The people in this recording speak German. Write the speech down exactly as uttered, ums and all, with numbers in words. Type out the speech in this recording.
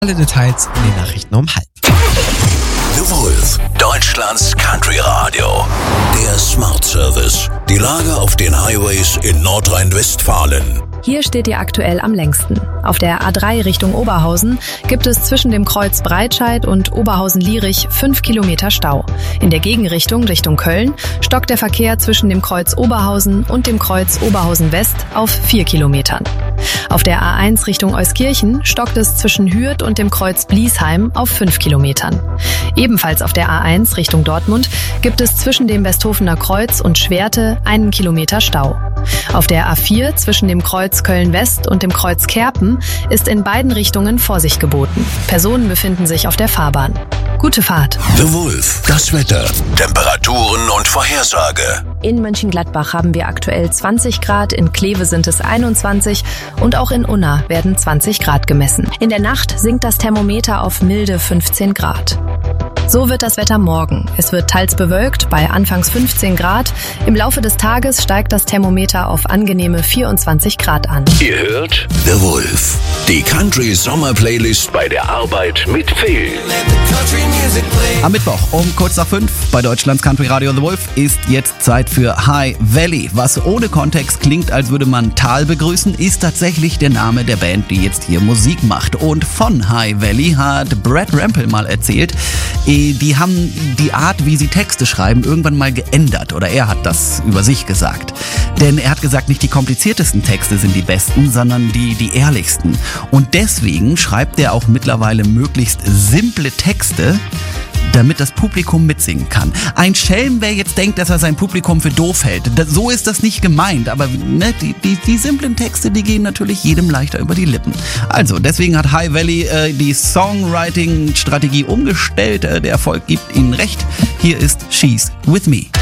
Alle Details in den Nachrichten um halb. The Wolf, Deutschlands Country Radio. Der Smart Service. Die Lage auf den Highways in Nordrhein-Westfalen. Hier steht ihr aktuell am längsten. Auf der A drei Richtung Oberhausen gibt es zwischen dem Kreuz Breitscheid und Oberhausen-Lierich fünf Kilometer Stau. In der Gegenrichtung Richtung Köln stockt der Verkehr zwischen dem Kreuz Oberhausen und dem Kreuz Oberhausen-West auf vier Kilometern. Auf der A eins Richtung Euskirchen stockt es zwischen Hürth und dem Kreuz Bliesheim auf fünf Kilometern. Ebenfalls auf der A eins Richtung Dortmund gibt es zwischen dem Westhofener Kreuz und Schwerte einen Kilometer Stau. Auf der A vier zwischen dem Kreuz Köln-West und dem Kreuz Kerpen ist in beiden Richtungen Vorsicht geboten. Personen befinden sich auf der Fahrbahn. Gute Fahrt. The Wolf, das Wetter, Temperaturen und Vorhersage. In Mönchengladbach haben wir aktuell zwanzig Grad, in Kleve sind es einundzwanzig und auch in Unna werden zwanzig Grad gemessen. In der Nacht sinkt das Thermometer auf milde fünfzehn Grad. So wird das Wetter morgen. Es wird teils bewölkt bei anfangs fünfzehn Grad. Im Laufe des Tages steigt das Thermometer auf angenehme vierundzwanzig Grad an. Ihr hört The Wolf, die Country Sommer Playlist bei der Arbeit mit Phil. Am Mittwoch um kurz nach fünf bei Deutschlands Country Radio The Wolf ist jetzt Zeit für High Valley. Was ohne Kontext klingt, als würde man Tal begrüßen, ist tatsächlich der Name der Band, die jetzt hier Musik macht. Und von High Valley hat Brad Rampel mal erzählt, die haben die Art, wie sie Texte schreiben, irgendwann mal geändert. Oder er hat das über sich gesagt. Denn er hat gesagt, nicht die kompliziertesten Texte sind die besten, sondern die, die ehrlichsten. Und deswegen schreibt er auch mittlerweile möglichst simple Texte, damit das Publikum mitsingen kann. Ein Schelm, wer jetzt denkt, dass er sein Publikum für doof hält. Das, so ist das nicht gemeint, aber ne, die, die, die simplen Texte, die gehen natürlich jedem leichter über die Lippen. Also, deswegen hat High Valley äh, die Songwriting-Strategie umgestellt. Äh, der Erfolg gibt ihnen recht. Hier ist She's With Me.